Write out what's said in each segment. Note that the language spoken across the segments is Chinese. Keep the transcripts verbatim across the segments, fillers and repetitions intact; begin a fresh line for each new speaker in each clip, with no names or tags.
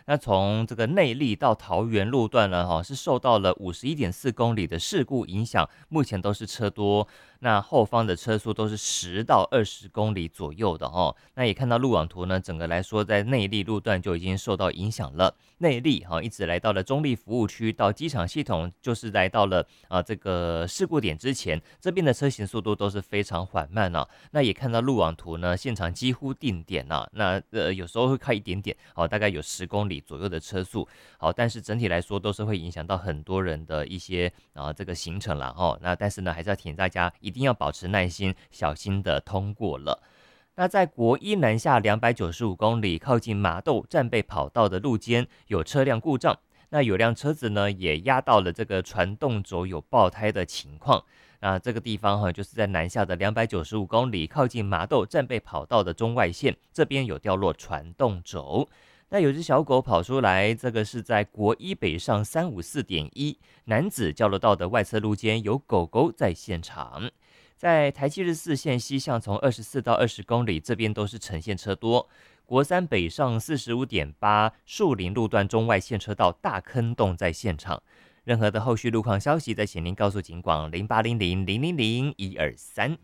那从这个内坜到桃园路段呢，哈，是受到了五十一点四公里的事故影响，目前都是车多，那后方的车速都是十到二十公里左右的哈。那也看到路网图呢，整个来说在内坜路段就已经受到影响了，内坜哈一直来到了中立服务区到机场系统，就是来到了啊、呃、这个事故点之前，这边的车行速度都是非常缓慢啊。那也看到路网图呢，现场几乎定点啊，那呃有时候会开一点点，好、大概有十公里左右的车速，好，但是整体来说都是会影响到很多人的一些啊、呃、这个行程啦哈。那但是呢，还是要提醒大家一定要保持耐心，小心的通过了。那在国一南下两百九十五公里，靠近麻豆战备跑道的路肩有车辆故障，那有辆车子呢也压到了这个传动轴有爆胎的情况。那这个地方哈，就是在南下的两百九十五公里，靠近麻豆战备跑道的中外线，这边有掉落传动轴。那有只小狗跑出来，这个是在国一北上三五四点一男子交流道的外侧路肩，有狗狗在现场。在台七十四线西向从二十四到二十公里，这边都是呈现车多。国三北上四十五点八树林路段中外线车道大坑洞在现场。任何的后续路况消息，再请您告诉警广零八零零零零零一二三。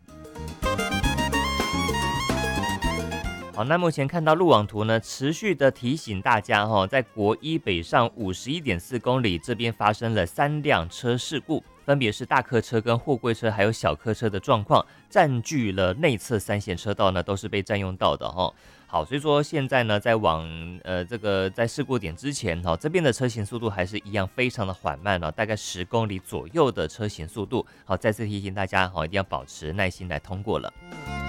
好，那目前看到路网图呢，持续的提醒大家哈、哦，在国一北上五十一点四公里这边发生了三辆车事故，分别是大客车跟货柜车还有小客车的状况，占据了内侧三线车道呢，都是被占用到的哈、哦。好，所以说现在呢，在往呃这个在事故点之前哈、哦，这边的车行速度还是一样非常的缓慢哦，大概十公里左右的车行速度。好，再次提醒大家哈、哦，一定要保持耐心来通过了。